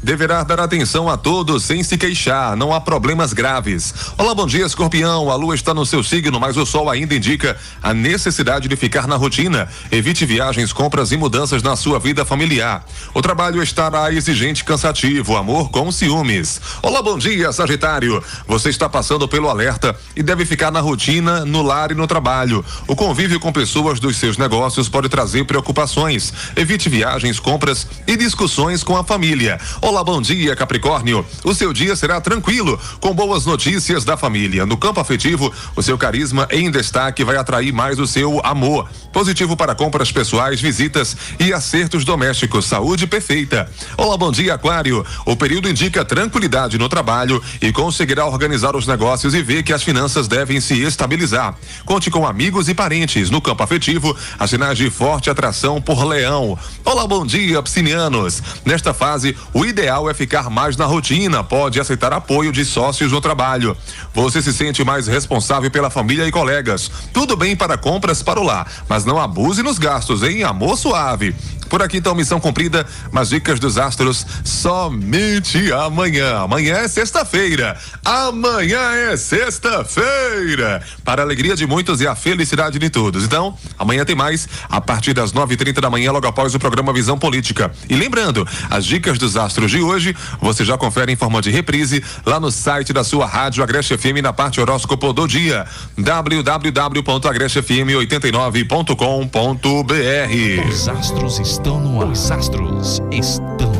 deverá dar atenção a todos sem se queixar, não há problemas graves. Olá, bom dia, Escorpião. A lua está no seu signo, mas o sol ainda indica a necessidade de ficar na rotina. Evite viagens, compras e mudanças na sua vida familiar. O trabalho estará exigente e cansativo, amor com ciúmes. Olá, bom dia, Sagitário. Você está passando pelo alerta e deve ficar na rotina, no lar e no trabalho. O convívio com pessoas dos seus negócios pode trazer preocupações. Evite viagens, compras e discussões com a família. Olá, bom dia, Capricórnio. O seu dia será tranquilo, com boas notícias da família. No campo afetivo, o seu carisma em destaque vai atrair mais o seu amor. Positivo para compras pessoais, visitas e acertos domésticos. Saúde perfeita. Olá, bom dia, Aquário. O período indica tranquilidade no trabalho e conseguirá organizar os negócios e ver que as finanças devem se estabilizar. Conte com amigos e parentes. No campo afetivo, há sinais de forte atração por Leão. Olá, bom dia, Piscianos. Nesta fase, o ideal é ficar mais na rotina, pode aceitar apoio de sócios no trabalho. Você se sente mais responsável pela família e colegas. Tudo bem para compras para o lar, mas não abuse nos gastos, hein? Amor suave. Por aqui então, missão cumprida, mas dicas dos astros somente amanhã. Amanhã é sexta-feira. Amanhã é sexta-feira. Para a alegria de muitos e a felicidade de todos. Então, amanhã tem mais, a partir das 9h30 da manhã, logo após o programa Visão Política. E lembrando, as dicas dos astros de hoje, você já confere em forma de reprise lá no site da sua rádio Agreste FM, na parte horóscopo do dia, www.agrestefm89.com.br. Os astros estão no ar. Os astros estão